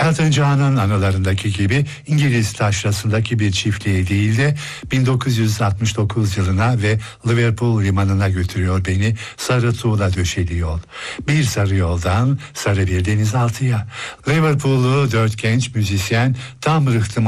Elton John'un anılarındaki gibi İngiliz taşrasındaki bir çiftliğe değil de 1969 yılına ve Liverpool limanına götürüyor beni sarı tuğla döşeli yol. Bir sarı yoldan sarı bir denizaltıya. Liverpool'lu 4 genç müzisyen tam rıhtım